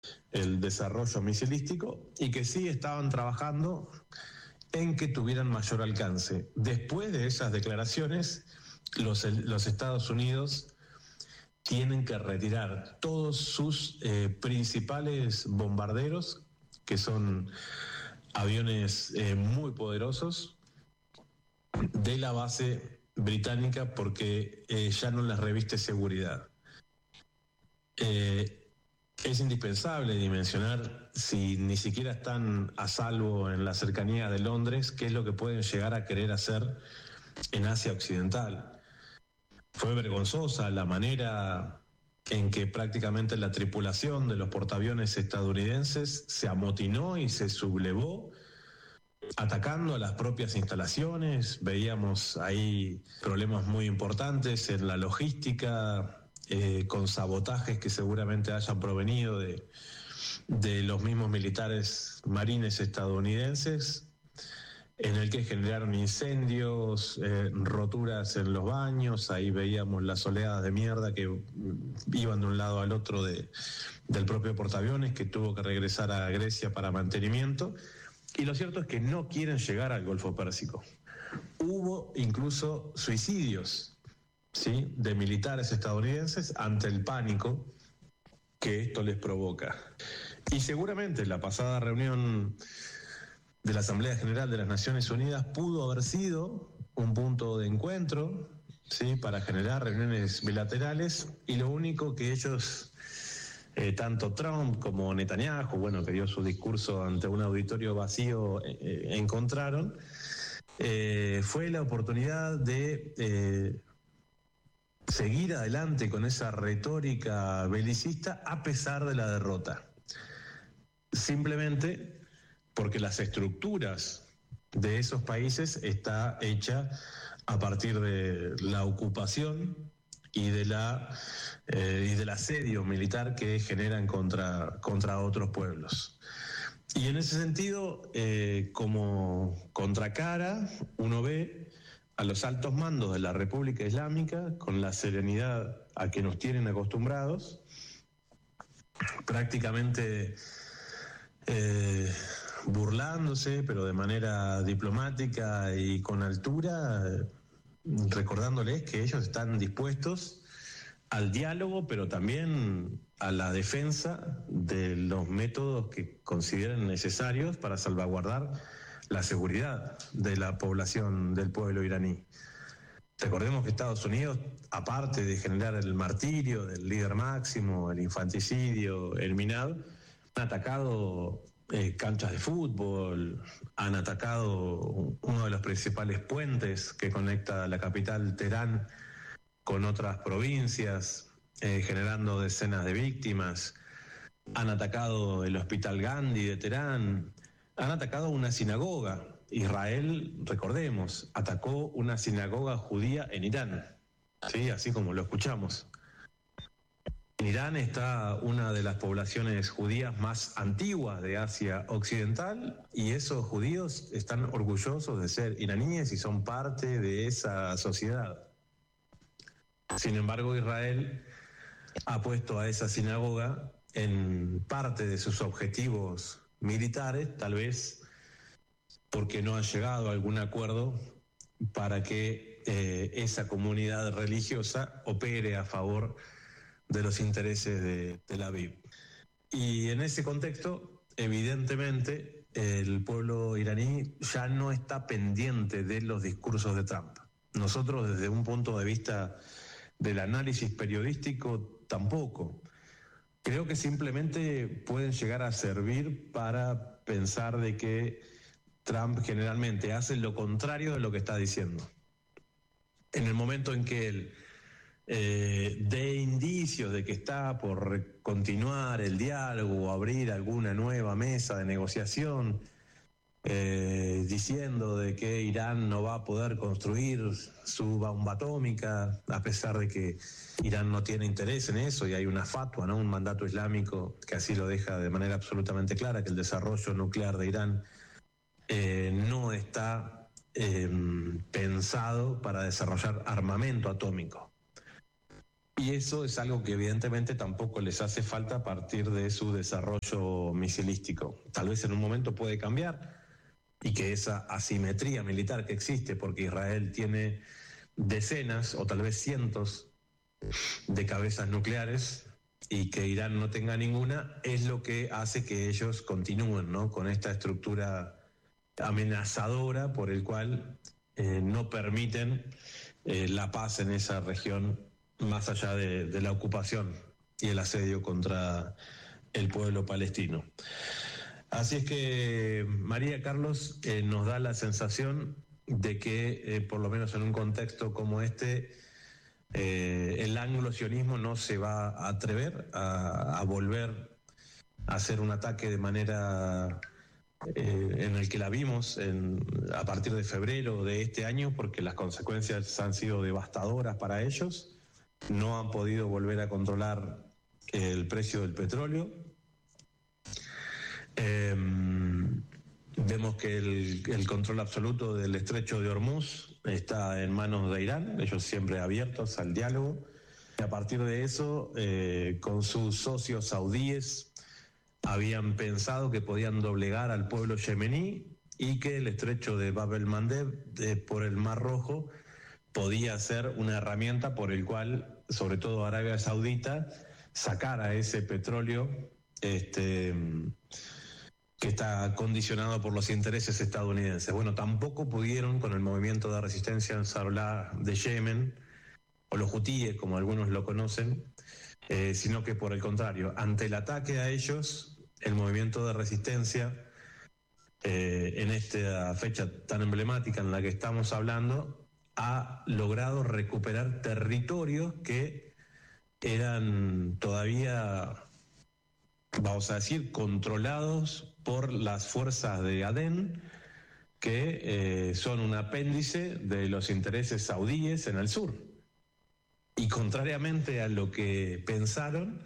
el desarrollo misilístico y que sí estaban trabajando en que tuvieran mayor alcance. Después de esas declaraciones, los Estados Unidos tienen que retirar todos sus principales bombarderos, que son aviones muy poderosos, de la base británica porque ya no les reviste seguridad. Es indispensable dimensionar, si ni siquiera están a salvo en la cercanía de Londres, qué es lo que pueden llegar a querer hacer en Asia Occidental. Fue vergonzosa la manera en que prácticamente la tripulación de los portaaviones estadounidenses se amotinó y se sublevó, atacando a las propias instalaciones. Veíamos ahí problemas muy importantes en la logística, con sabotajes que seguramente hayan provenido de los mismos militares marines estadounidenses, en el que generaron incendios, roturas en los baños. Ahí veíamos las oleadas de mierda que iban de un lado al otro del propio portaaviones, que tuvo que regresar a Grecia para mantenimiento. Y lo cierto es que no quieren llegar al Golfo Pérsico. Hubo incluso suicidios, ¿sí?, de militares estadounidenses ante el pánico que esto les provoca. Y seguramente la pasada reunión de la Asamblea General de las Naciones Unidas pudo haber sido un punto de encuentro, ¿sí?, para generar reuniones bilaterales, y lo único que ellos, tanto Trump como Netanyahu, bueno, que dio su discurso ante un auditorio vacío, encontraron, fue la oportunidad de seguir adelante con esa retórica belicista a pesar de la derrota. Simplemente porque las estructuras de esos países está hecha a partir de la ocupación y del asedio militar que generan contra otros pueblos. Y en ese sentido, como contracara, uno ve a los altos mandos de la República Islámica con la serenidad a que nos tienen acostumbrados, prácticamente burlándose, pero de manera diplomática y con altura, recordándoles que ellos están dispuestos al diálogo, pero también a la defensa de los métodos que consideren necesarios para salvaguardar la seguridad de la población, del pueblo iraní. Recordemos que Estados Unidos, aparte de generar el martirio del líder máximo, el infanticidio, el minado, han atacado canchas de fútbol, han atacado uno de los principales puentes que conecta la capital Teherán con otras provincias, generando decenas de víctimas. Han atacado el hospital Gandhi de Teherán, han atacado una sinagoga. Israel, recordemos, atacó una sinagoga judía en Irán, ¿sí?, así como lo escuchamos. En Irán está una de las poblaciones judías más antiguas de Asia Occidental, y esos judíos están orgullosos de ser iraníes y son parte de esa sociedad. Sin embargo, Israel ha puesto a esa sinagoga en parte de sus objetivos militares, tal vez porque no ha llegado a algún acuerdo para que esa comunidad religiosa opere a favor de los intereses de Tel Aviv. Y en ese contexto, evidentemente, el pueblo iraní ya no está pendiente de los discursos de Trump. Nosotros, desde un punto de vista del análisis periodístico, tampoco. Creo que simplemente pueden llegar a servir para pensar de que Trump generalmente hace lo contrario de lo que está diciendo. En el momento en que él dé indicios de que está por continuar el diálogo o abrir alguna nueva mesa de negociación, diciendo de que Irán no va a poder construir su bomba atómica, a pesar de que Irán no tiene interés en eso, y hay una fatwa, ¿no?, un mandato islámico que así lo deja de manera absolutamente clara, que el desarrollo nuclear de Irán no está pensado para desarrollar armamento atómico. Y eso es algo que evidentemente tampoco les hace falta a partir de su desarrollo misilístico. Tal vez en un momento puede cambiar y que esa asimetría militar que existe, porque Israel tiene decenas o tal vez cientos de cabezas nucleares y que Irán no tenga ninguna, es lo que hace que ellos continúen, ¿no?, con esta estructura amenazadora por el cual no permiten la paz en esa región, más allá de la ocupación y el asedio contra el pueblo palestino. Así es que, María Carlos, nos da la sensación de que, por lo menos en un contexto como este, el anglo-sionismo no se va a atrever a volver a hacer un ataque de manera en el que la vimos a partir de febrero de este año, porque las consecuencias han sido devastadoras para ellos. No han podido volver a controlar el precio del petróleo. Vemos que el control absoluto del estrecho de Hormuz está en manos de Irán, ellos siempre abiertos al diálogo. Y a partir de eso, con sus socios saudíes, habían pensado que podían doblegar al pueblo yemení y que el estrecho de Bab el-Mandeb por el Mar Rojo podía ser una herramienta por el cual, sobre todo Arabia Saudita, sacara ese petróleo que está condicionado por los intereses estadounidenses. Bueno, tampoco pudieron con el movimiento de resistencia Ansarullah de Yemen, o los hutíes, como algunos lo conocen, sino que por el contrario, ante el ataque a ellos, el movimiento de resistencia, en esta fecha tan emblemática en la que estamos hablando, ha logrado recuperar territorios que eran todavía, vamos a decir, controlados por las fuerzas de Adén, que son un apéndice de los intereses saudíes en el sur. Y contrariamente a lo que pensaron,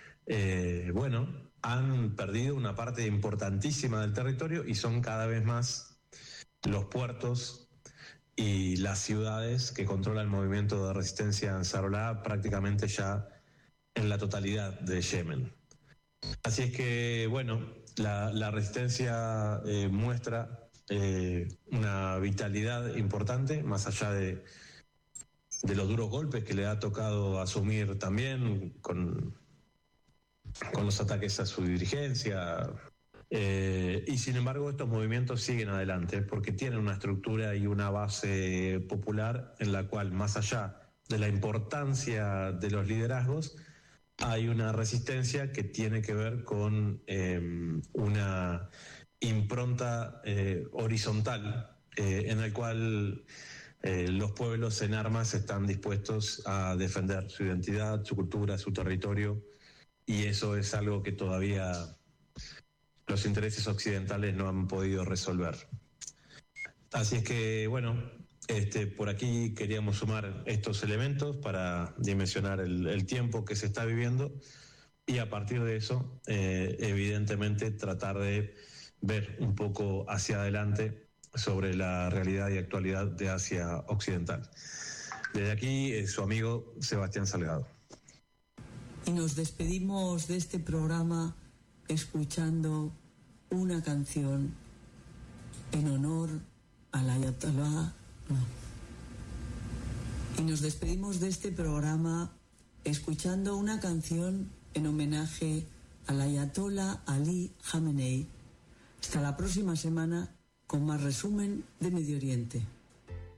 han perdido una parte importantísima del territorio y son cada vez más los puertos y las ciudades que controla el movimiento de resistencia Ansarullah prácticamente ya en la totalidad de Yemen. Así es que, la resistencia muestra una vitalidad importante, más allá de los duros golpes que le ha tocado asumir también con los ataques a su dirigencia. Y sin embargo estos movimientos siguen adelante porque tienen una estructura y una base popular en la cual, más allá de la importancia de los liderazgos, hay una resistencia que tiene que ver con una impronta horizontal en el cual los pueblos en armas están dispuestos a defender su identidad, su cultura, su territorio, y eso es algo que todavía los intereses occidentales no han podido resolver. Así es que, por aquí queríamos sumar estos elementos para dimensionar el tiempo que se está viviendo y a partir de eso, evidentemente, tratar de ver un poco hacia adelante sobre la realidad y actualidad de Asia Occidental. Desde aquí, su amigo Sebastián Salgado. Y nos despedimos de este programa escuchando una canción en honor al Ayatollah. Y nos despedimos de este programa escuchando una canción en homenaje al Ayatollah Ali Khamenei. Hasta la próxima semana con más resumen de Medio Oriente.